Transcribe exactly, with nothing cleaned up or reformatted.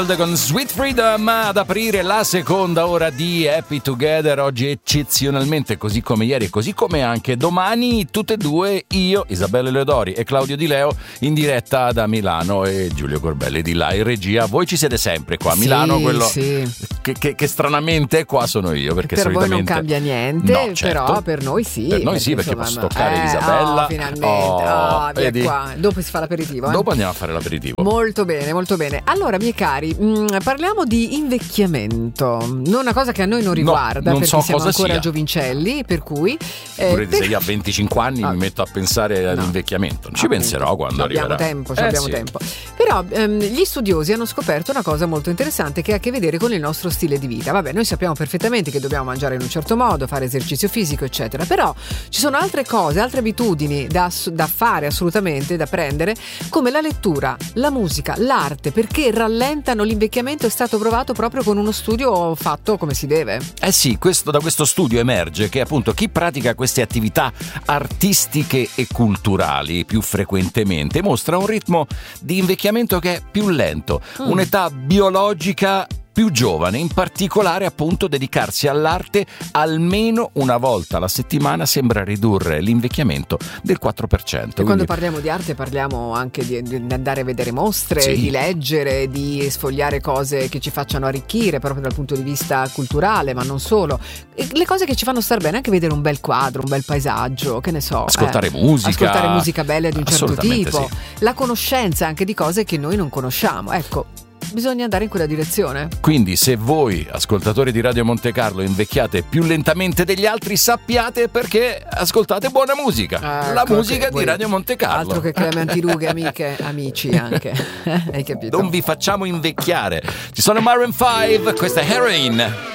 Con Sweet Freedom ad aprire la seconda ora di Happy Together. Oggi eccezionalmente, così come ieri e così come anche domani, tutte e due, io, Isabella Leodori e Claudio Di Leo, in diretta da Milano e Giulio Corbelli di là in regia. Voi ci siete sempre qua a Milano, sì, quello sì. Che, che, che stranamente qua sono io, perché per solitamente voi non cambia niente, no, certo. Però per noi sì. Per noi sì, perché insomma, posso toccare eh, Isabella. Oh, finalmente, oh, oh, via vedi? qua. Dopo si fa l'aperitivo. Eh? Dopo andiamo a fare l'aperitivo. Molto bene, molto bene. Allora, miei cari, mh, parliamo di invecchiamento. Non una cosa che a noi non riguarda, no, non perché so siamo cosa ancora sia. giovincelli, per cui eh, Pure per... se io a venticinque anni ah. mi metto a pensare no. all'invecchiamento. Ci Appunto, penserò quando abbiamo arriverà. tempo, eh, abbiamo sì. tempo. Però ehm, gli studiosi hanno scoperto una cosa molto interessante che ha a che vedere con il nostro stile di vita. Vabbè, noi sappiamo perfettamente che dobbiamo mangiare in un certo modo, fare esercizio fisico, eccetera. Però ci sono altre cose, altre abitudini da, da fare assolutamente, da prendere, come la lettura, la musica, l'arte, perché rallentano l'invecchiamento. È stato provato proprio con uno studio fatto come si deve. Eh sì, questo, da questo studio emerge che appunto chi pratica queste attività artistiche e culturali più frequentemente mostra un ritmo di invecchiamento che è più lento, mm. un'età biologica più giovane. In particolare, appunto, dedicarsi all'arte almeno una volta alla settimana sembra ridurre l'invecchiamento del quattro per cento. E Quindi... quando parliamo di arte parliamo anche di, di andare a vedere mostre, sì. di leggere, di sfogliare cose che ci facciano arricchire proprio dal punto di vista culturale, ma non solo. E le cose che ci fanno star bene, anche vedere un bel quadro, un bel paesaggio, che ne so. Ascoltare eh, musica. Ascoltare musica bella di un certo tipo. Sì. La conoscenza anche di cose che noi non conosciamo. Ecco. Bisogna andare in quella direzione. Quindi se voi, ascoltatori di Radio Monte Carlo, invecchiate più lentamente degli altri, sappiate perché ascoltate buona musica. Eh, la ecco musica di voi. Radio Monte Carlo. Altro che creme antirughe, amiche, amici anche. Hai capito? Non vi facciamo invecchiare. Ci sono Maroon five, questa è Heroin.